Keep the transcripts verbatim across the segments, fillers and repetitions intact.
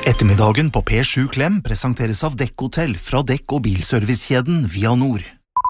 Ettermiddagen på P sju Klem presenteres av Dekk-hotell fra Dekk- og bilservicekjeden Via Nord.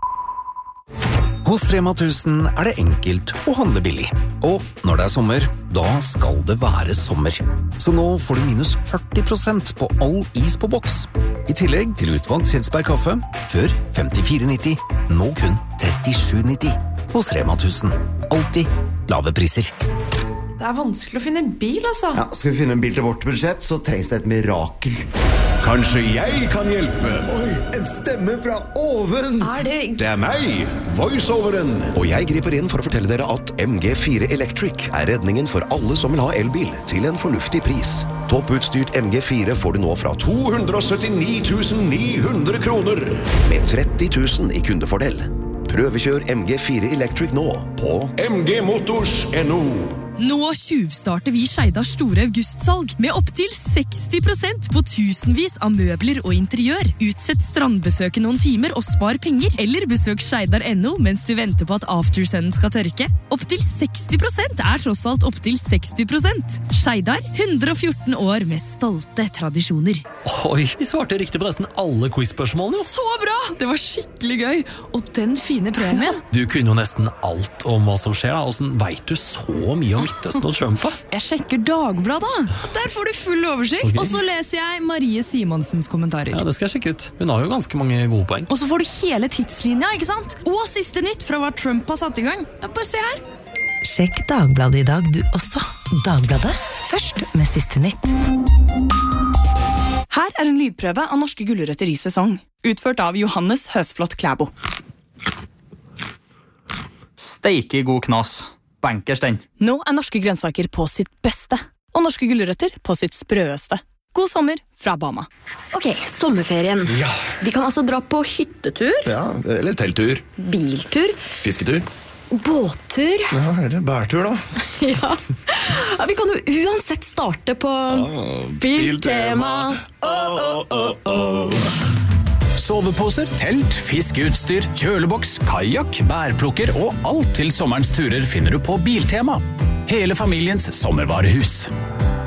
Hos Rema tusen er det enkelt å handle billig. Og når det er sommer, da skal det være sommer. Så nå får du minus førti prosent på all is på boks. I tillegg til utvalgt Kjelsberg kaffe, før femtifire nitti, nå kun trettisju nitti. Hos Rema tusen. Alltid lave priser. Det er vanskelig å finne en bil, altså. Ja, skal vi finne en bil til vårt budsjett, så trengs det et mirakel. Kanskje jeg kan hjelpe? Oi, en stemme fra oven! Er det... Det er meg, voiceoveren. Og jeg griper inn for å fortelle dere at M G fire Electric er redningen for alle som vil ha elbil til en fornuftig pris. Topputstyrt M G fire får du nå fra to hundre syttini tusen ni hundre kroner. med tretti tusen i kundefordel. Prøvekjør M G fire Electric nå på M G Motors punktum no. Nå tjuvstarter vi Skeidars store augustsalg med opptil seksti prosent på tusenvis av møbler og interiør. Utsett strandbesøket noen timer og spar penger, eller besøk Skeidar punktum no mens du venter på at aftersunnen skal tørke. Opptil seksti prosent er tross alt opptil seksti prosent. Skeidar, hundre og fjorten år med stolte tradisjoner. Oi, vi svarte riktig på nesten alle quiz-spørsmålene. Så bra! Det var skikkelig gøy. Og den fine premien. Du kunne jo nesten alt om hva som skjer da. Hvordan vet du så mye om Midtøsten og Trump? Jeg sjekker Dagbladet. Der får du full oversikt. Okay. Og så leser jeg Marie Simonsens kommentarer. Ja, det skal jeg sjekke ut. Hun har jo ganske mange gode poeng. Og så får du hele tidslinja, ikke sant? Og siste nytt fra hva Trump har satt i gang. Ja, bare se her. Sjekk Dagbladet i dag du også. Dagbladet, først med siste nytt. Her er en lydprøve av norske gulrøtter i sesong, utført av Johannes Høsflot Klæbo. Steike god knas. Bankers den. Nå er norske grønnsaker på sitt beste, og norske gulrøtter på sitt sprøeste. God sommer fra Bama. Ok, sommerferien. Ja. Vi kan altså dra på hyttetur, Ja, eller telttur. biltur, Fisketur. båttur. Ja, eller bærtur da. Ja. Ja, vi kan jo uansett starte på Biltema. Oh, oh, oh, oh. Soveposer, telt, fiskeutstyr, kjøleboks, kajak, bærplukker og alt til sommerens turer finner du på Biltema. Hele familiens sommervarehus.